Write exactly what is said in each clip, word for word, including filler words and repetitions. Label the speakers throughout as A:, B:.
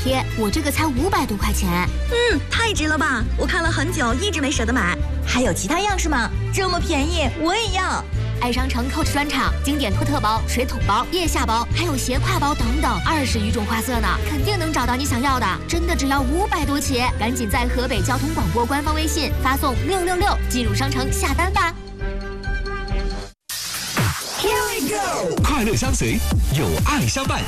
A: 贴，我这个才五百多块钱。
B: 嗯，太值了吧！我看了很久，一直没舍得买。
C: 还有其他样式吗？这么便宜，我也要。
A: 爱商城 Coach 专场，经典托特包、水桶包、腋下包，还有斜挎包等等，二十余种花色呢，肯定能找到你想要的。真的只要五百多起，赶紧在河北交通广播官方微信发送六六六进入商城下单吧。
D: Here we go， 快乐相随，有爱相伴。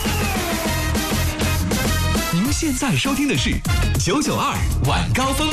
D: 您现在收听的是九九二晚高峰。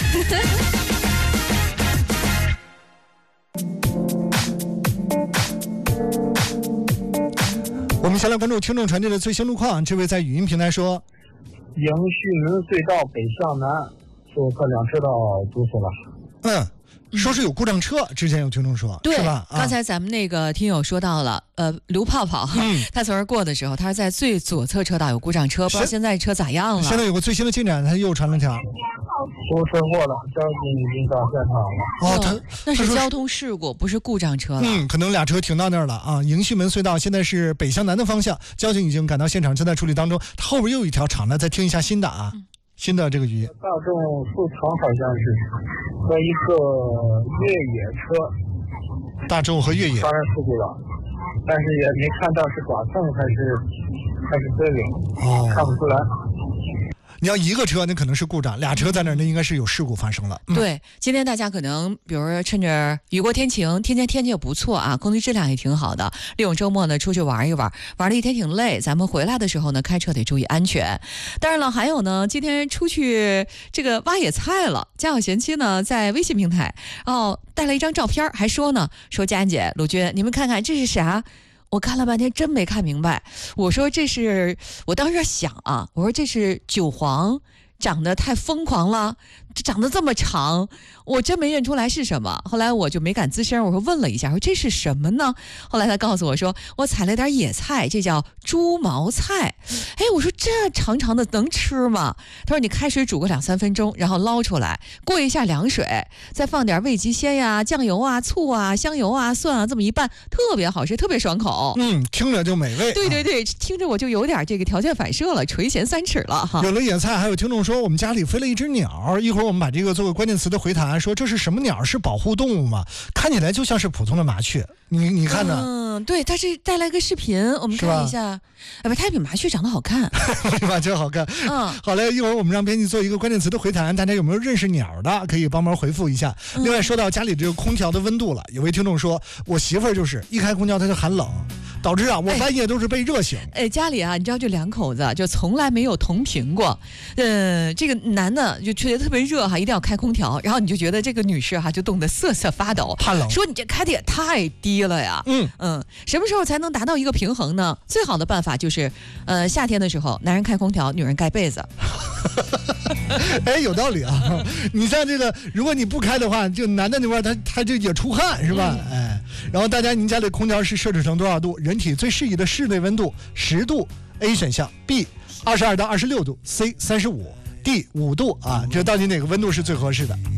E: 我们先来关注听众传递的最新路况。这位在语音平台说，
F: 迎旭门隧道北向南左侧两车道堵死了。
E: 嗯，说是有故障车，之前有听众说，
G: 对
E: 是吧？啊、
G: 刚才咱们那个听友说到了，呃，刘泡泡，嗯、他从这儿过的时候，他是在最左侧车道有故障车，不知道现在车咋样了？
E: 现在有个最新的进展，他又传了条。
F: 出车祸了，交警已经到现场了。
E: 哦，他
G: 那是交通事故，不是故障车了。
E: 嗯，可能俩车停到那儿了啊。迎旭门隧道现在是北向南的方向，交警已经赶到现场，正在处理当中。他后边又有一条长的，再听一下新的啊，嗯、新的这个语音。
F: 大众速腾好像是和一个越野车，
E: 大众和越野
F: 发生事故了，但是也没看到是剐蹭还是还是追尾，哦，看不出来。
E: 你要一个车，那可能是故障；俩车在那儿，那应该是有事故发生了。
G: 嗯、对，今天大家可能，比如说趁着雨过天晴，天天天气也不错啊，空气质量也挺好的，利用周末呢出去玩一玩，玩了一天挺累，咱们回来的时候呢，开车得注意安全。当然了，还有呢，今天出去这个挖野菜了，家有贤妻呢在微信平台哦带了一张照片，还说呢，说佳安姐、陆军，你们看看这是啥？我看了半天真没看明白，我说这是，我当时想啊，我说这是韭黄长得太疯狂了，这长得这么长，我真没认出来是什么。后来我就没敢吱声，我说问了一下，说这是什么呢？后来他告诉我说，我采了点野菜，这叫猪毛菜。哎，我说这长长的能吃吗？他说你开水煮个两三分钟，然后捞出来，过一下凉水，再放点味极鲜呀、酱油啊、醋啊、香油啊、蒜啊，这么一拌，特别好吃，特别爽口。
E: 嗯，听着就美味。
G: 对对对，听着我就有点这个条件反射了，垂涎三尺了哈。
E: 有了野菜，还有听众说我们家里飞了一只鸟，一会儿我们把这个做个关键词的回弹，说这是什么鸟？是保护动物吗？看起来就像是普通的麻雀，你你看呢？
G: 嗯，对，他是带来个视频，我们看一下。哎不，它比麻雀长得好看，
E: 比麻雀好看。
G: 嗯，
E: 好嘞，一会儿我们让编辑做一个关键词的回弹，大家有没有认识鸟的，可以帮忙回复一下。嗯、另外说到家里这个空调的温度了，有位听众说，我媳妇儿就是一开空调她就喊冷，导致啊我半夜都是被热醒。
G: 哎，家里啊，你知道这两口子就从来没有同频过。嗯，这个男的就觉得特别热哈，一定要开空调，然后你就觉得这个女士哈就冻得瑟瑟发抖，
E: 怕冷，
G: 说你这开的也太低了呀。
E: 嗯
G: 嗯，什么时候才能达到一个平衡呢？最好的办法就是，呃，夏天的时候，男人开空调，女人盖被子。
E: 哎，有道理啊！你像这个，如果你不开的话，就男的那块他他就也出汗是吧？嗯、哎，然后大家您家里空调是设置成多少度？人体最适宜的室内温度十度 ，A 选项 ，B 二十二到二十六度 ，C 三十五 ，D 五度啊，这到底哪个温度是最合适的？